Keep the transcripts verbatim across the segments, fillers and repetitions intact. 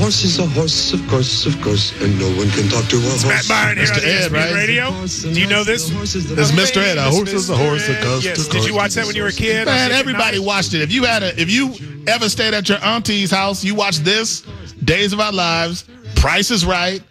horse is a horse, of course, of course, and no one can talk to a horse. Matt Byron here Mister on E S P N Ed, right? Radio. Do you know this? It's Mister Ed. A horse is a horse. A coast Yes. to Did you coast. watch that when you were a kid? Man, everybody watched it. If you had a, if you ever stayed at your auntie's house, you watched this, Days of Our Lives, Price is Right.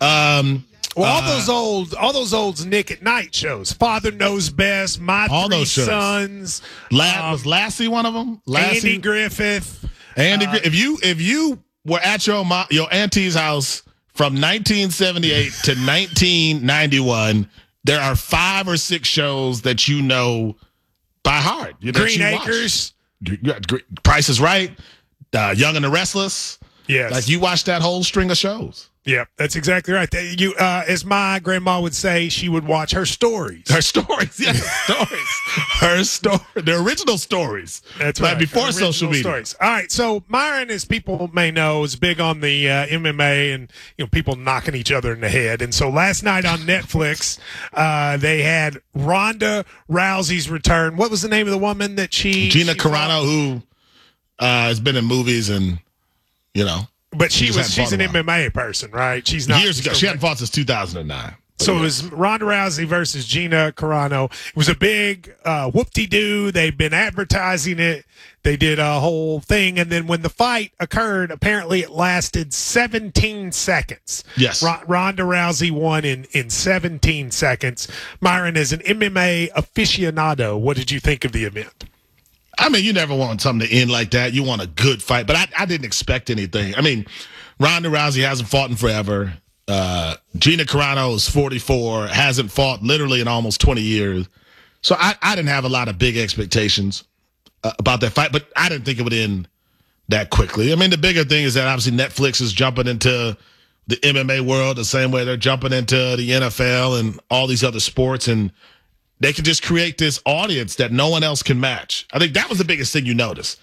Um, Well, all uh, those old, all those old Nick at Night shows. Father Knows Best, My All Three those shows. Sons, La- um, was Lassie one of them? Lassie, Andy Griffith. Andy, uh, Gri- if you if you were at your mo- your auntie's house from nineteen seventy-eight to nineteen ninety-one, there are five or six shows that you know by heart. that Green you Acres. watch. You got Gr- Price is Right, uh, Young and the Restless. Yes. Like you watched that whole string of shows. Yeah, that's exactly right. They- You, uh, as my grandma would say, she would watch her stories. Her stories, yes, stories. Her story, the original stories. That's like right. before Original social media. Stories. All right. So Myron, as people may know, is big on the uh, M M A and you know people knocking each other in the head. And so last night on Netflix, uh, they had Ronda Rousey's return. What was the name of the woman that she? Gina she Carano, who uh, has been in movies and you know. But she just was. hadn't She's fought an in a while. M M A person, right? She's not Years just ago, a- she hadn't fought since two thousand nine. So it was Ronda Rousey versus Gina Carano. It was a big uh, whoop-de-doo. They've been advertising it. They did a whole thing. And then when the fight occurred, apparently it lasted seventeen seconds. Yes. Ro- Ronda Rousey won in, in seventeen seconds. Myron, as an M M A aficionado, what did you think of the event? I mean, you never want something to end like that. You want a good fight, but I, I didn't expect anything. I mean, Ronda Rousey hasn't fought in forever. Uh, Gina Carano is forty-four, hasn't fought literally in almost twenty years. So I, I didn't have a lot of big expectations uh, about that fight, but I didn't think it would end that quickly. I mean, the bigger thing is that obviously Netflix is jumping into the M M A world the same way they're jumping into the N F L and all these other sports, and they can just create this audience that no one else can match. I think that was the biggest thing you noticed.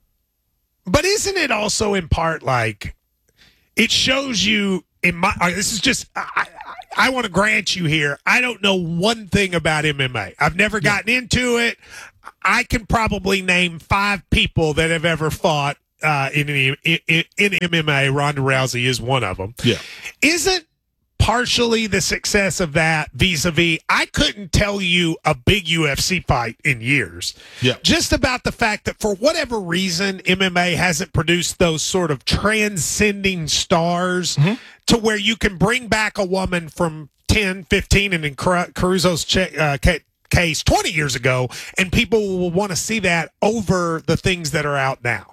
But isn't it also in part like it shows you in my uh, this is just I, I, I want to grant you here. I don't know one thing about M M A. I've never gotten into it. I can probably name five people that have ever fought uh, in, in, in in M M A. Ronda Rousey is one of them. Yeah. Isn't partially the success of that vis-a-vis I couldn't tell you a big U F C fight in years. Yeah. Just about the fact that for whatever reason M M A hasn't produced those sort of transcending stars Mm-hmm. to where you can bring back a woman from ten, fifteen and in Car- Caruso's ch- uh, ca- case twenty years ago and people will want to see that over the things that are out now.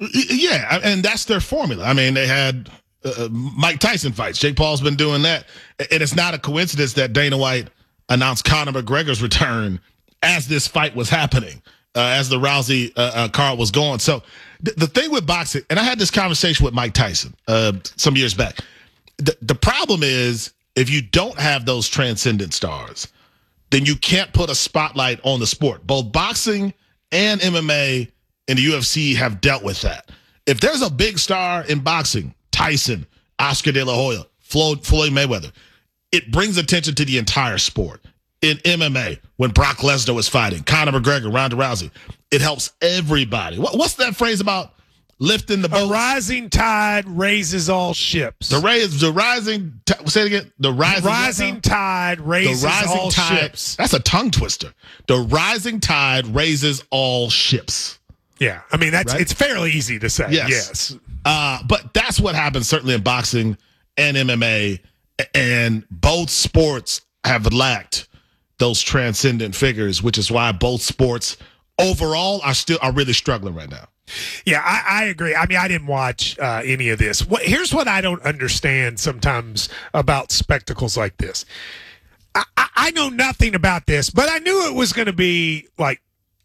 Yeah, and that's their formula. I mean, they had uh, Mike Tyson fights. Jake Paul's been doing that. And it's not a coincidence that Dana White announced Conor McGregor's return as this fight was happening, uh, as the Rousey uh, uh, card was going. So th- the thing with boxing, and I had this conversation with Mike Tyson uh, some years back. The, the problem is if you don't have those transcendent stars, then you can't put a spotlight on the sport. Both boxing and M M A and the U F C have dealt with that. If there's a big star in boxing, Tyson, Oscar De La Hoya, Floyd, Floyd Mayweather, it brings attention to the entire sport. In M M A, when Brock Lesnar was fighting, Conor McGregor, Ronda Rousey, it helps everybody. What, what's that phrase about lifting the boat? A rising tide raises all ships. The raise, the rising. T- say it again. The rising. rising tide raises the rising all tide. ships. That's a tongue twister. The rising tide raises all ships. Yeah, I mean that's Right? it's fairly easy to say. Yes. Yes. Uh, but that's what happens certainly in boxing and M M A, and both sports have lacked those transcendent figures, which is why both sports overall are still are really struggling right now. Yeah, I, I agree. I mean, I didn't watch uh, any of this. What, here's what I don't understand sometimes about spectacles like this. I, I, I know nothing about this, but I knew it was going to be like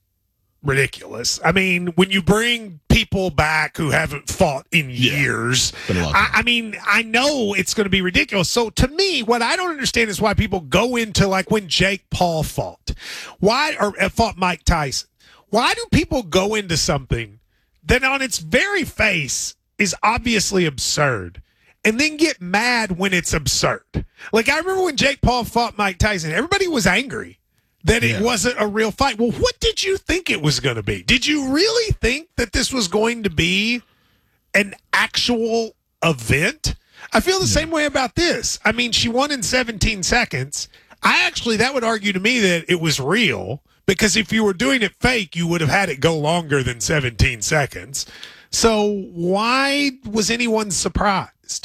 ridiculous. I mean, when you bring people back who haven't fought in Yeah. years, Been a long time. I, I mean, I know it's going to be ridiculous. So to me, what I don't understand is why people go into like when Jake Paul fought, why or uh, fought Mike Tyson. Why do people go into something that on its very face is obviously absurd and then get mad when it's absurd? Like I remember when Jake Paul fought Mike Tyson, everybody was angry that it Yeah. wasn't a real fight. Well, what did you think it was going to be? Did you really think that this was going to be an actual event. I feel the yeah. same way about this. I mean, she won in seventeen seconds. I actually, that would argue to me that it was real, because if you were doing it fake, you would have had it go longer than seventeen seconds. So why was anyone surprised?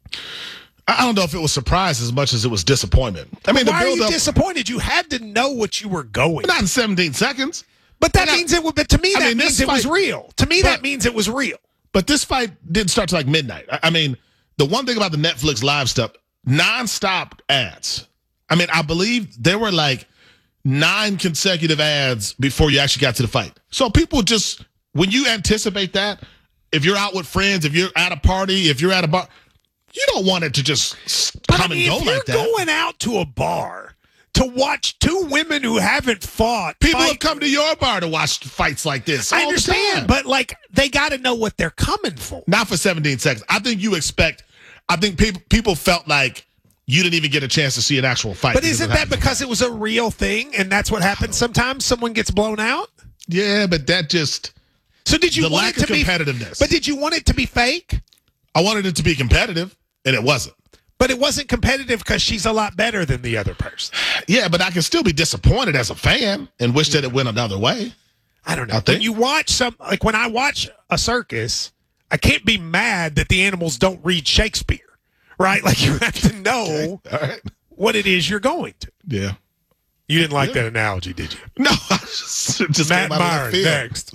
I don't know if it was surprise as much as it was disappointment. I mean, why the are you up, disappointed? You had to know what you were going. Not in seventeen seconds. But that not, means it. But to me, that I mean, means it fight, was real. To me, but, that means it was real. But this fight didn't start till like midnight. I, I mean, the one thing about the Netflix live stuff, nonstop ads. I mean, I believe there were like nine consecutive ads before you actually got to the fight. So people just, when you anticipate that, if you're out with friends, if you're at a party, if you're at a bar, you don't want it to just but come I mean, and go if you're like that. Going out to a bar to watch two women who haven't fought. People fight. have come to your bar to watch fights like this. I all understand, the time. but like they got to know what they're coming for. Not for seventeen seconds. I think you expect. I think people people felt like you didn't even get a chance to see an actual fight. But isn't that because it was a real thing, and that's what happens sometimes? Someone gets blown out. Yeah, but that just. So did you the want lack it to of competitiveness? Be, but did you want it to be fake? I wanted it to be competitive, and it wasn't. But it wasn't competitive because she's a lot better than the other person. Yeah, but I can still be disappointed as a fan and wish that it went another way. I don't know. I think. When you watch some, like when I watch a circus, I can't be mad that the animals don't read Shakespeare, right? Like you have to know okay. All right. what it is you're going to. Yeah. You didn't like yeah. that analogy, did you? No, I just, just Matt came out of Byron, left next.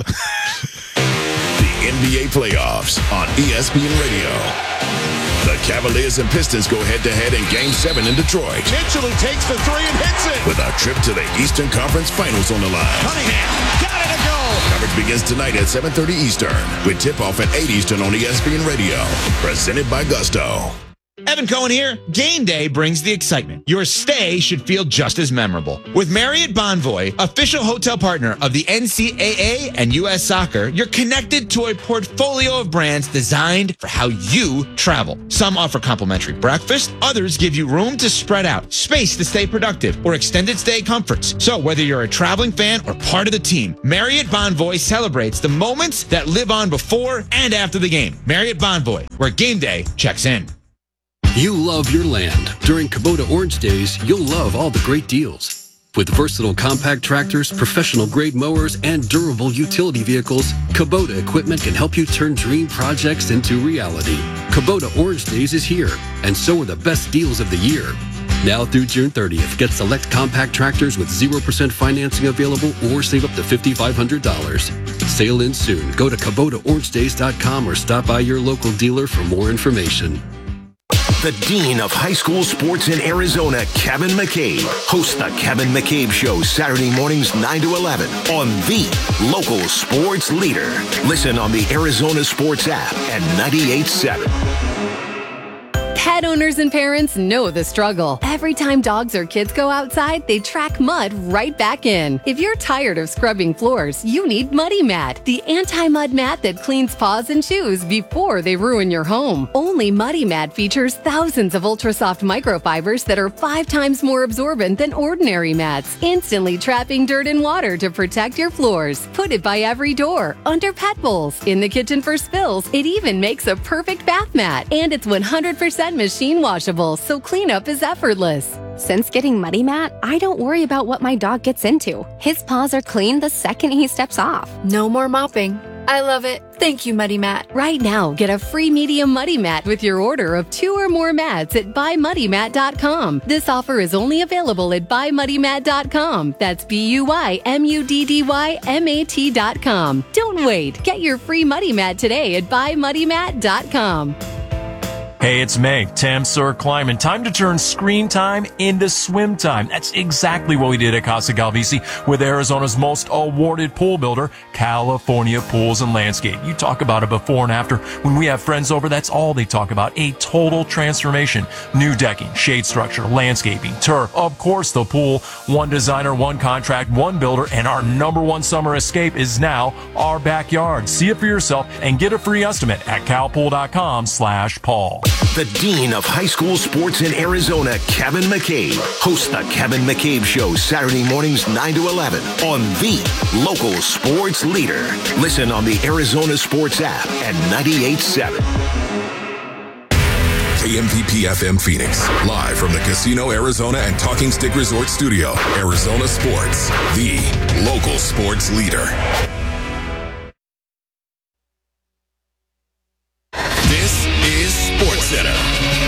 The N B A playoffs on E S P N Radio. The Cavaliers and Pistons go head-to-head in Game seven in Detroit. Mitchell who takes the three and hits it. With a trip to the Eastern Conference Finals on the line. Cunningham got it to go. Coverage begins tonight at seven thirty Eastern with tip-off at eight Eastern on E S P N Radio. Presented by Gusto. Evan Cohen here. Game day brings the excitement. Your stay should feel just as memorable. With Marriott Bonvoy, official hotel partner of the N C double A and U S Soccer, you're connected to a portfolio of brands designed for how you travel. Some offer complimentary breakfast, others give you room to spread out, space to stay productive, or extended stay comforts. So whether you're a traveling fan or part of the team, Marriott Bonvoy celebrates the moments that live on before and after the game. Marriott Bonvoy, where game day checks in. You love your land. During Kubota Orange Days, you'll love all the great deals. With versatile compact tractors, professional-grade mowers, and durable utility vehicles, Kubota equipment can help you turn dream projects into reality. Kubota Orange Days is here, and so are the best deals of the year. Now through June thirtieth, get select compact tractors with zero percent financing available or save up to five thousand five hundred dollars. Sale ends soon. Go to Kubota Orange Days dot com or stop by your local dealer for more information. The Dean of High School Sports in Arizona, Kevin McCabe, hosts the Kevin McCabe Show Saturday mornings nine to eleven on the local sports leader. Listen on the Arizona Sports app and ninety-eight point seven. Pet owners and parents know the struggle. Every time dogs or kids go outside, they track mud right back in. If you're tired of scrubbing floors, you need Muddy Mat, the anti-mud mat that cleans paws and shoes before they ruin your home. Only Muddy Mat features thousands of ultra-soft microfibers that are five times more absorbent than ordinary mats, instantly trapping dirt and water to protect your floors. Put it by every door, under pet bowls, in the kitchen for spills. It even makes a perfect bath mat, and it's one hundred percent machine washable, so cleanup is effortless. Since getting Muddy Mat, I don't worry about what my dog gets into. His paws are clean the second he steps off. No more mopping. I love it. Thank you, Muddy Mat. Right now, get a free medium Muddy Mat with your order of two or more mats at buy muddy mat dot com. This offer is only available at buy muddy mat dot com. That's B U Y M U D D Y M A T dot com. Don't wait. Get your free Muddy Mat today at buy muddy mat dot com. Hey, it's Meg, Tam Sir Kleiman. Time to turn screen time into swim time. That's exactly what we did at Casa Galvisi with Arizona's most awarded pool builder, California Pools and Landscape. You talk about a before and after. When we have friends over, that's all they talk about. A total transformation. New decking, shade structure, landscaping, turf, of course the pool. One designer, one contract, one builder, and our number one summer escape is now our backyard. See it for yourself and get a free estimate at calpool.com slash Paul. The Dean of High School Sports in Arizona, Kevin McCabe, hosts the Kevin McCabe Show Saturday mornings nine to eleven on the local sports leader. Listen on the Arizona Sports app and ninety-eight point seven. K M P P F M Phoenix, live from the Casino Arizona and Talking Stick Resort Studio. Arizona Sports, the local sports leader. This is SportsCenter.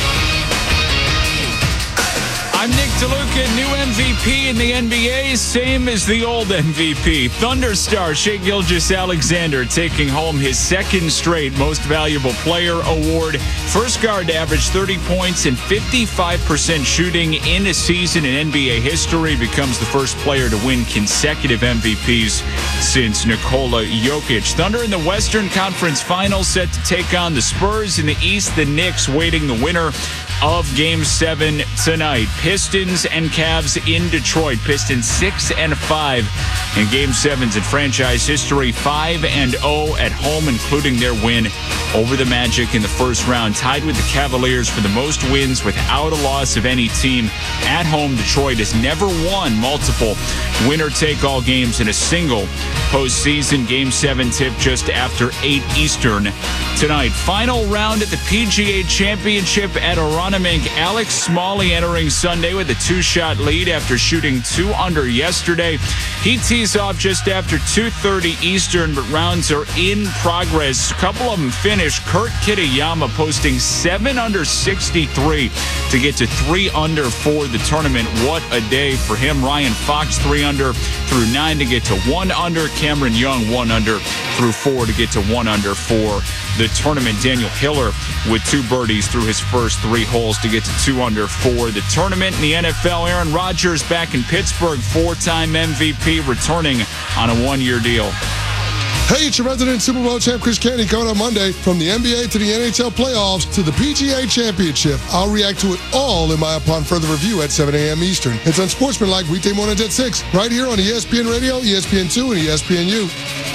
I'm Nick DeLuca, new M V P in the N B A, same as the old M V P. Thunder star Shai Gilgeous-Alexander taking home his second straight Most Valuable Player award. First guard to average thirty points and fifty-five percent shooting in a season in N B A history, becomes the first player to win consecutive M V Ps since Nikola Jokic. Thunder in the Western Conference Finals set to take on the Spurs. In the East, the Knicks waiting the winner of Game seven tonight. Pistons and Cavs in Detroit. Pistons six and five in Game sevens in franchise history. five and oh at home, including their win over the Magic in the first round. Tied with the Cavaliers for the most wins without a loss of any team at home. Detroit has never won multiple winner-take-all games in a single postseason. Game seven tip just after eight Eastern tonight. Final round at the P G A Championship at Aronimink. Alex Smalley entering Sunday with a two-shot lead after shooting two under yesterday. He tees off just after two thirty Eastern, but rounds are in progress. A couple of them finished. Kurt Kitayama posting seven under sixty-three to get to three under for the tournament. What a day for him. Ryan Fox three under through nine to get to one under. Cameron Young one under through four to get to one under for the tournament. Daniel Hiller with two birdies through his first three holes to get to two under for the tournament. In the N F L, Aaron Rodgers back in Pittsburgh, four-time M V P, returning on a one-year deal. Hey, it's your resident Super Bowl champ, Chris Canty, coming on Monday. From the N B A to the N H L playoffs to the P G A Championship, I'll react to it all in my Upon Further Review at seven a.m. Eastern. It's Unsportsmanlike weekday mornings at six, right here on E S P N Radio, E S P N two, and E S P N U.